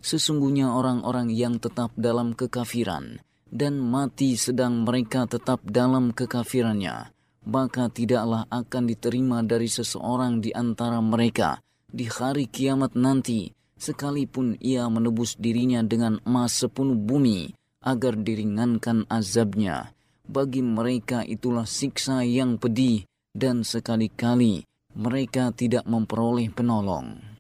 Sesungguhnya orang-orang yang tetap dalam kekafiran dan mati sedang mereka tetap dalam kekafirannya, maka tidaklah akan diterima dari seseorang di antara mereka di hari kiamat nanti, sekalipun ia menebus dirinya dengan emas sepenuh bumi agar diringankan azabnya. Bagi mereka itulah siksa yang pedih dan sekali-kali mereka tidak memperoleh penolong.